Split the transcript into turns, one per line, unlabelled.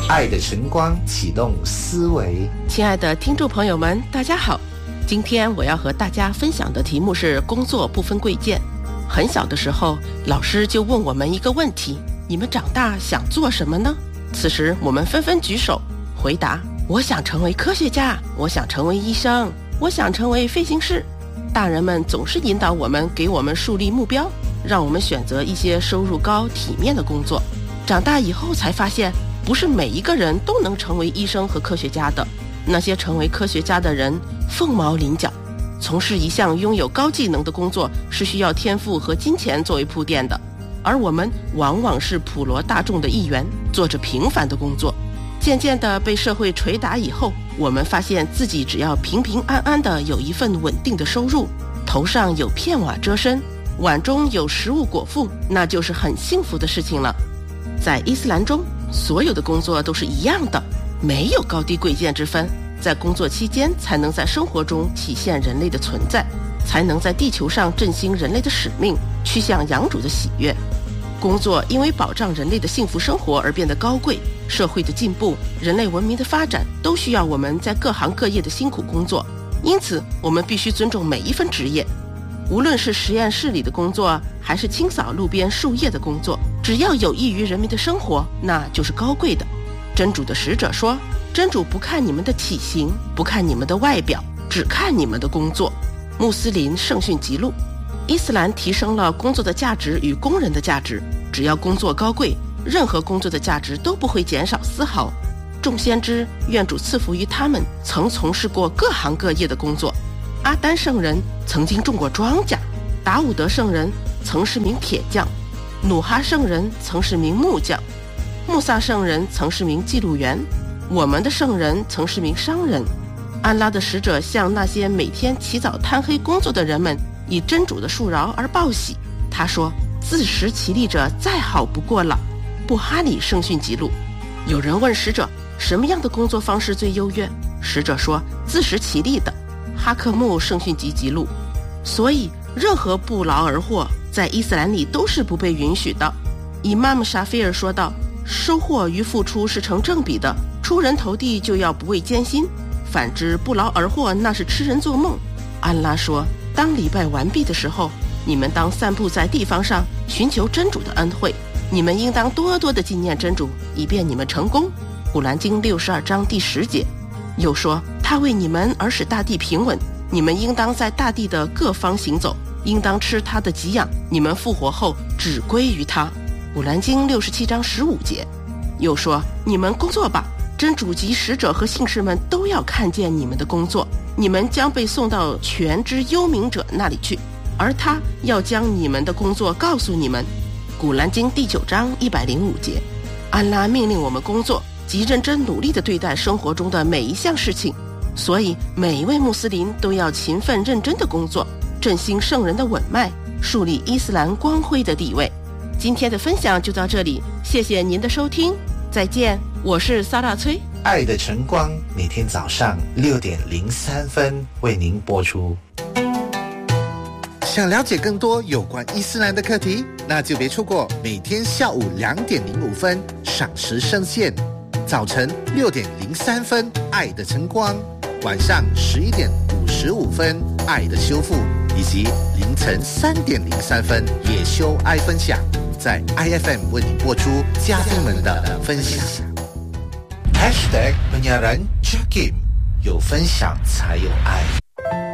爱的晨光启动思维。
亲爱的听众朋友们，大家好。今天我要和大家分享的题目是工作不分贵贱。很小的时候，老师就问我们一个问题：你们长大想做什么呢？此时我们纷纷举手回答：我想成为科学家，我想成为医生，我想成为飞行士。大人们总是引导我们，给我们树立目标，让我们选择一些收入高、体面的工作。长大以后才发现，不是每一个人都能成为医生和科学家的。那些成为科学家的人凤毛麟角，从事一项拥有高技能的工作是需要天赋和金钱作为铺垫的，而我们往往是普罗大众的一员，做着平凡的工作。渐渐地被社会捶打以后，我们发现自己只要平平安安地有一份稳定的收入，头上有片瓦遮身，碗中有食物果腹，那就是很幸福的事情了。在伊斯兰中，所有的工作都是一样的，没有高低贵贱之分。在工作期间才能在生活中体现人类的存在，才能在地球上振兴人类的使命，趋向养主的喜悦。工作因为保障人类的幸福生活而变得高贵，社会的进步，人类文明的发展都需要我们在各行各业的辛苦工作，因此我们必须尊重每一份职业。无论是实验室里的工作，还是清扫路边树叶的工作，只要有益于人民的生活，那就是高贵的。真主的使者说，真主不看你们的体型，不看你们的外表，只看你们的工作。穆斯林圣训集录。伊斯兰提升了工作的价值与工人的价值，只要工作高贵，任何工作的价值都不会减少丝毫。众先知，愿主赐福于他们，曾从事过各行各业的工作。阿丹圣人曾经种过庄稼，达伍德圣人曾是名铁匠，努哈圣人曾是名木匠，穆萨圣人曾是名记录员，我们的圣人曾是名商人。安拉的使者向那些每天起早贪黑工作的人们以真主的恕饶而报喜。他说，自食其力者再好不过了。布哈里圣训记录。有人问使者，什么样的工作方式最优越？使者说，自食其力的。哈克木圣训集记录。所以任何不劳而获在伊斯兰里都是不被允许的。伊玛目沙菲尔说道，收获与付出是成正比的，出人头地就要不畏艰辛，反之不劳而获那是痴人做梦。安拉说，当礼拜完毕的时候，你们当散布在地方上，寻求真主的恩惠，你们应当多多的纪念真主，以便你们成功。古兰经62章第10节。又说，他为你们而使大地平稳，你们应当在大地的各方行走，应当吃他的给养，你们复活后只归于他。古兰经67章15节。又说，你们工作吧，真主及使者和信士们都要看见你们的工作，你们将被送到全知幽冥者那里去，而他要将你们的工作告诉你们。古兰经第9章105节。安拉命令我们工作，即认真努力地对待生活中的每一项事情，所以每一位穆斯林都要勤奋认真地工作，振兴圣人的稳脉，树立伊斯兰光辉的地位。今天的分享就到这里，谢谢您的收听，再见，我是萨拉崔。
爱的晨光每天早上6点03分为您播出。
想了解更多有关伊斯兰的课题，那就别错过每天下午2点05分赏时圣线，早晨6点03分爱的晨光，晚上11点55分爱的修复，以及凌晨3点03分也修爱分享，在 IFM 为你播出嘉宾们的分享。
#penyiaran Jakim， 有分享才有爱。